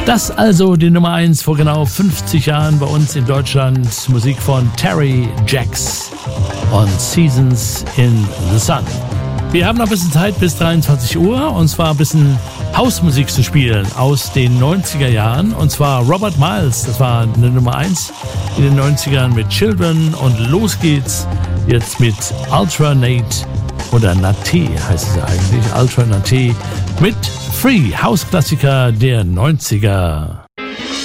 Das also die Nummer 1 vor genau 50 Jahren bei uns in Deutschland. Musik von Terry Jacks und Seasons in the Sun. Wir haben noch ein bisschen Zeit bis 23 Uhr und zwar ein bisschen Hausmusik zu spielen aus den 90er Jahren. Und zwar Robert Miles, das war eine Nummer 1 in den 90ern mit Children. Und los geht's jetzt mit Alternate oder Nate heißt es eigentlich, Alternate mit Free, Hausklassiker der 90er.